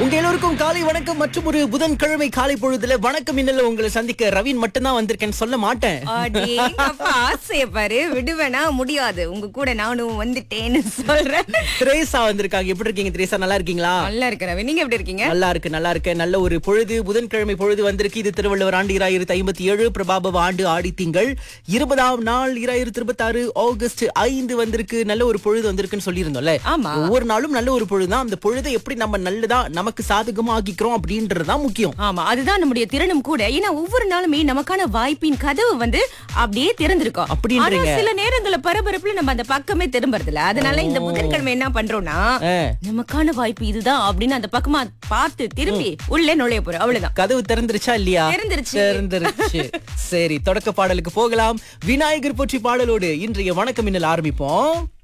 உங்க எல்லோருக்கும் காலை வணக்கம். மற்றும் ஒரு புதன்கிழமை காலை பொழுதுல வணக்கம் இன்னல உங்களை சந்திக்க ரவீன் மட்டும்தான் வந்திருக்கேன்னு சொல்ல மாட்டேன். அடேங்கப்பா, ஆசைய பாரு, விடுவேனா முடியாது. உங்க கூட நானும் வந்துட்டேன்னு சொல்றேன். திரேசா வந்திருக்காங்க. எப்படி இருக்கீங்க திரேசா? நல்லா இருக்கீங்களா? நல்லா இருக்கிறவன், நீங்க எப்படி இருக்கீங்க? நல்லா இருக்கு, நல்லா இருக்கு. நல்ல ஒரு பொழுது, புதன்கிழமை பொழுது வந்திருக்கு. இது திருவள்ளுவர் ஆண்டு 2057, பிரபாபவ ஆண்டு ஆடி திங்கள் 20ஆம் நாள் 2026 ஆகஸ்ட் 5 வந்திருக்கு. நல்ல ஒரு பொழுது வந்திருக்குன்னு சொல்லியிருந்தோம்ல. ஆமா. ஒவ்வொரு நாளும் நல்ல ஒரு பொழுதுதான். அந்த பொழுதை எப்படி நம்ம நல்லதா நமக்கு சாதகமா ஆக்கிக்கிறோம் அப்படின்றதுதான் முக்கியம். ஆமா, அதுதான் நம்முடைய திறனும் கூட. ஏன்னா ஒவ்வொரு நாளுமே நமக்கான வாய்ப்பின் கதவு அப்படியே திறந்திருக்கும். அப்படின்றீங்க. ஆனா சில நேரங்கள்ல பரபரப்புல நம்ம அந்த பக்கமே திரும்புறதில்ல. அதனால இந்த புதன்கிழமை என்ன பண்றோம்னா, நமக்கான வாய்ப்பு இதுதான் அப்படின்னு அந்த பக்கமா பார்த்து திரும்பி உள்ளே நுழைய போறோம். அவ்வளவுதான். கதவு திறந்துருச்சா இல்லையா? திறந்துருச்சு. சரி, தொடக்க பாடலுக்கு போகலாம். விநாயகர் போற்றி பாடலோடு இன்றைய வணக்கம் இன்னல் ஆரம்பிப்போம்.